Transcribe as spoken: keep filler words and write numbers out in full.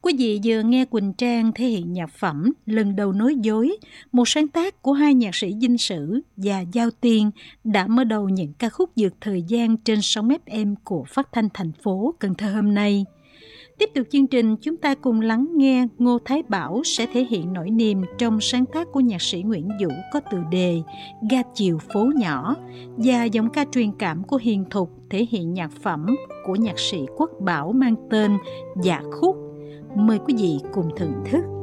Quý vị vừa nghe Quỳnh Trang thể hiện nhạc phẩm Lần Đầu Nói Dối, một sáng tác của hai nhạc sĩ Dinh Sử và Giao Tiên đã mở đầu những ca khúc vượt thời gian trên sóng ép em của Phát thanh thành phố Cần Thơ hôm nay. Tiếp tục chương trình, chúng ta cùng lắng nghe Ngô Thái Bảo sẽ thể hiện nỗi niềm trong sáng tác của nhạc sĩ Nguyễn Vũ có tựa đề Ga Chiều Phố Nhỏ, và giọng ca truyền cảm của Hiền Thục thể hiện nhạc phẩm của nhạc sĩ Quốc Bảo mang tên Dạ Khúc. Mời quý vị cùng thưởng thức.